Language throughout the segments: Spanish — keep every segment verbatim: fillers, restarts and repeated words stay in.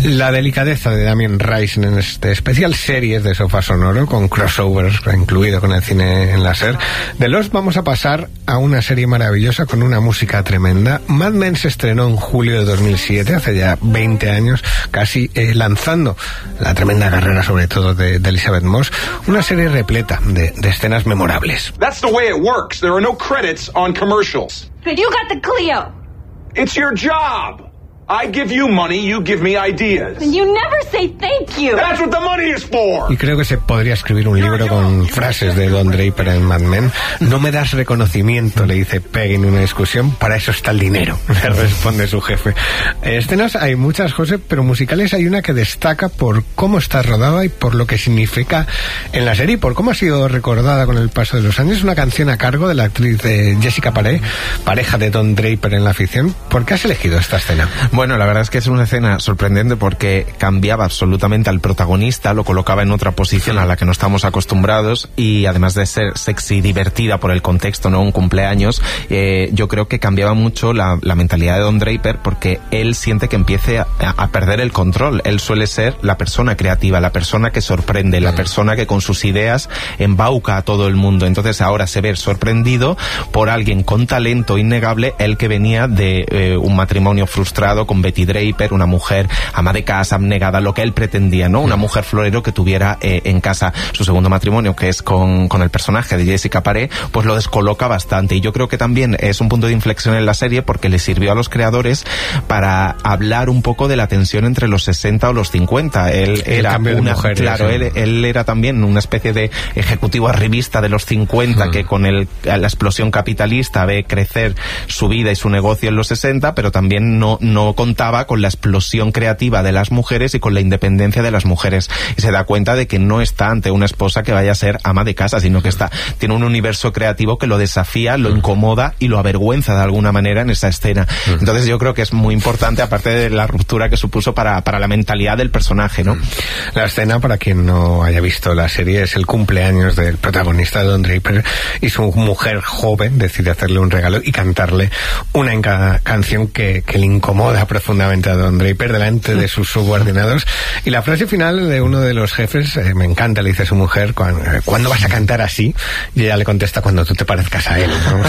La delicadeza de Damien Rice en este especial series de sofá sonoro con crossovers incluido con el cine en láser. De Lost vamos a pasar a una serie maravillosa con una música tremenda. Mad Men se estrenó en julio de dos mil siete, hace ya veinte años casi, eh, lanzando la tremenda carrera sobre todo de, de Elizabeth Moss, una serie repleta de, de escenas memorables. That's the way it works. There are no credits on commercials. But you got the Clio. It's your job. I give you money, you give me ideas. And you never say thank you. That's what the money is for. Y creo que se podría escribir un libro con frases de Don Draper en Mad Men. No me das reconocimiento, le dice Peggy en una discusión, para eso está el dinero, le responde su jefe. Escenas hay muchas, José, pero musicales hay una que destaca por cómo está rodada y por lo que significa en la serie, y por cómo ha sido recordada con el paso de los años. Una canción a cargo de la actriz eh, Jessica Paré, pareja de Don Draper en la ficción. ¿Por qué has elegido esta escena? Bueno, la verdad es que es una escena sorprendente porque cambiaba absolutamente al protagonista, lo colocaba en otra posición a la que no estamos acostumbrados, y además de ser sexy y divertida por el contexto, ¿no? Un cumpleaños, eh, yo creo que cambiaba mucho la, la mentalidad de Don Draper, porque él siente que empiece a, a perder el control. Él suele ser la persona creativa, la persona que sorprende, la persona que con sus ideas embauca a todo el mundo. Entonces ahora se ve sorprendido por alguien con talento innegable, él que venía de eh, un matrimonio frustrado con Betty Draper, una mujer ama de casa, abnegada, lo que él pretendía, ¿no? Una mujer florero que tuviera eh, en casa. Su segundo matrimonio, que es con, con el personaje de Jessica Paré, pues lo descoloca bastante. Y yo creo que también es un punto de inflexión en la serie porque le sirvió a los creadores para hablar un poco de la tensión entre los sesenta o los cincuenta. Él el era una, mujeres, claro, sí. él, él era también una especie de ejecutivo arribista de los cincuenta, mm. que con el, la explosión capitalista ve crecer su vida y su negocio en los sesenta, pero también no, no contaba con la explosión creativa de las mujeres y con la independencia de las mujeres, y se da cuenta de que no está ante una esposa que vaya a ser ama de casa, sino que está, tiene un universo creativo que lo desafía, lo incomoda y lo avergüenza de alguna manera en esa escena. Entonces yo creo que es muy importante, aparte de la ruptura que supuso para, para la mentalidad del personaje, ¿no? La escena, para quien no haya visto la serie, es el cumpleaños del protagonista, de Don Draper, y su mujer joven decide hacerle un regalo y cantarle una enca- canción que, que le incomoda profundamente a Don Draper delante de sus subordinados. Y la frase final de uno de los jefes, eh, me encanta, le dice a su mujer, ¿cuándo vas a cantar así? Y ella le contesta, cuando tú te parezcas a él, ¿no?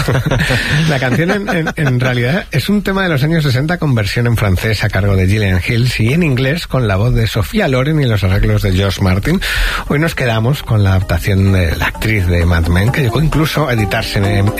La canción en, en, en realidad es un tema de los años sesenta con versión en francés a cargo de Gillian Hills y en inglés con la voz de Sofía Loren y los arreglos de Josh Martin. Hoy nos quedamos con la adaptación de la actriz de Mad Men, que llegó incluso a editarse en,